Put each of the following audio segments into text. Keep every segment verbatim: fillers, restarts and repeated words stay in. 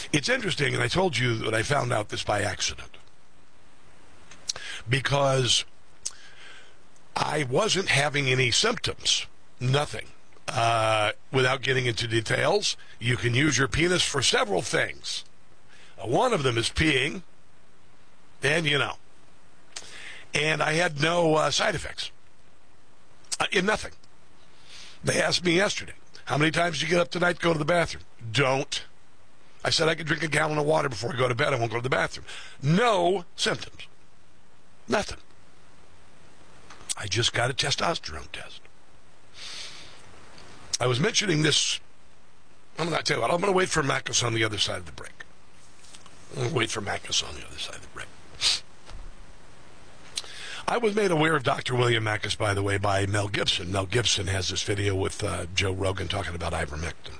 It's interesting, and I told you that I found out this by accident. Because I wasn't having any symptoms. Nothing. Uh, without getting into details, you can use your penis for several things. Uh, one of them is peeing, and you know. And I had no uh, side effects. Uh, in nothing. They asked me yesterday, how many times do you get up tonight to go to the bathroom? Don't. I said I could drink a gallon of water before I go to bed. I won't go to the bathroom. No symptoms. Nothing. I just got a testosterone test. I was mentioning this. I'm going to tell you what. I'm going to wait for Makis on the other side of the break. I'm going to wait for Makis on the other side of the break. I was made aware of Doctor William Makis, by the way, by Mel Gibson. Mel Gibson has this video with uh, Joe Rogan talking about ivermectin.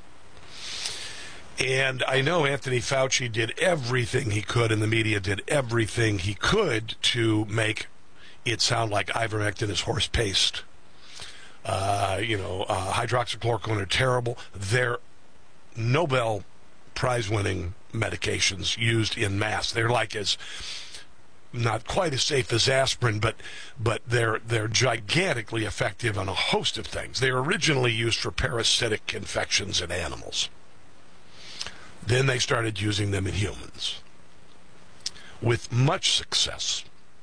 And I know Anthony Fauci did everything he could, and the media did everything he could to make it sound like ivermectin is horse paste. Uh, you know, uh, hydroxychloroquine are terrible. They're Nobel Prize-winning medications used in mass. They're like as not quite as safe as aspirin, but but they're they're gigantically effective on a host of things. They were originally used for parasitic infections in animals. Then they started using them in humans with much success.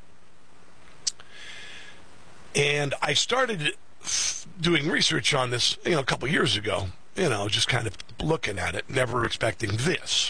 And I started f- doing research on this, you know, a couple years ago, you know, just kind of looking at it, never expecting this.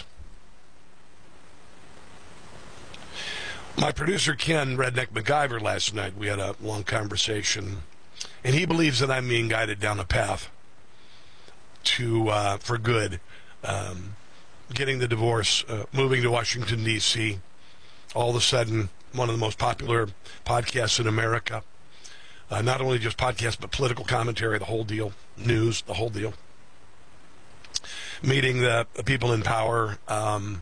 My producer, Ken Redneck MacGyver, last night, we had a long conversation, and he believes that I'm being guided down a path to, uh, for good, um, getting the divorce, uh, moving to Washington, D C, all of a sudden, one of the most popular podcasts in America. Uh, not only just podcasts, but political commentary, the whole deal, news, the whole deal. Meeting the, the people in power, um,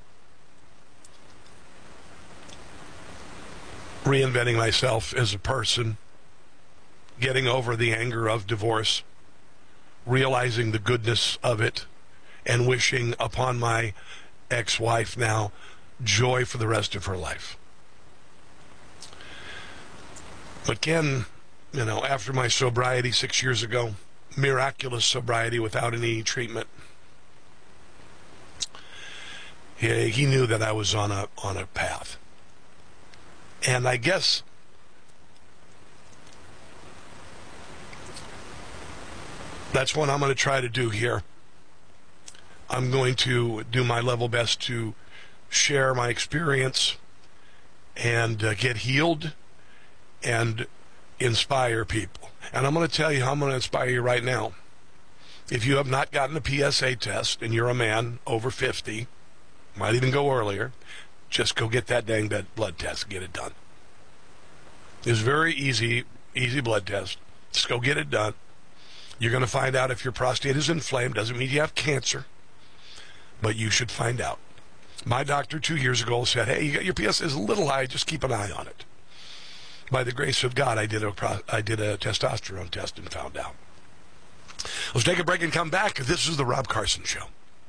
reinventing myself as a person, getting over the anger of divorce, realizing the goodness of it, and wishing upon my ex-wife now joy for the rest of her life. But Ken, you know, after my sobriety six years ago, miraculous sobriety without any treatment, he, he knew that I was on a on a path. And I guess that's what I'm going to try to do here. I'm going to do my level best to share my experience and uh, get healed and inspire people. And I'm going to tell you how I'm going to inspire you right now. If you have not gotten a P S A test and you're a man over fifty, might even go earlier, just go get that dang blood test and get it done. It's very easy, easy blood test. Just go get it done. You're going to find out if your prostate is inflamed. Doesn't mean you have cancer, but you should find out. My doctor two years ago said, hey, you got your P S A is a little high, just keep an eye on it. By the grace of God, I did a, I did a testosterone test and found out. Let's take a break and come back. This is the Rob Carson Show.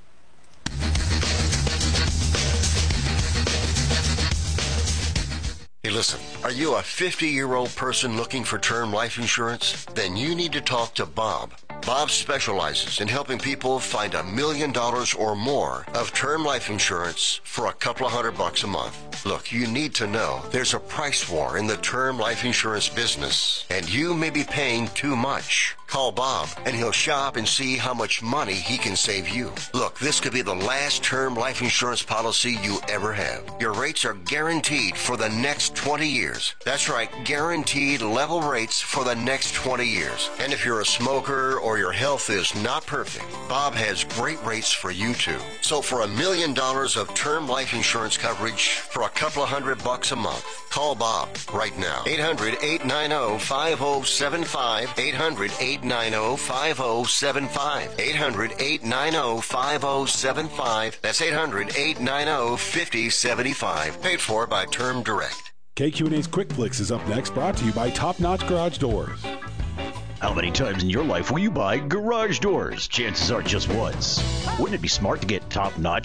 Hey, listen, are you a fifty-year-old person looking for term life insurance? Then you need to talk to Bob. Bob specializes in helping people find a million dollars or more of term life insurance for a couple of hundred bucks a month. Look, you need to know there's a price war in the term life insurance business, and you may be paying too much. Call Bob, and he'll shop and see how much money he can save you. Look, this could be the last term life insurance policy you ever have. Your rates are guaranteed for the next twenty years. That's right, guaranteed level rates for the next twenty years. And if you're a smoker or your health is not perfect, Bob has great rates for you too. So for a million dollars of term life insurance coverage for a couple of hundred bucks a month, call Bob right now. eight hundred, eight nine zero, five zero seven five. eight hundred, eight nine zero, five zero seven five. eight hundred, eight nine zero, five zero seven five. That's eight hundred, eight nine zero, five zero seven five. Paid for by Term Direct. K Q and A's Quick Flicks is up next, brought to you by Top Notch Garage Doors. How many times in your life will you buy garage doors? Chances are just once. Wouldn't it be smart to get top-notch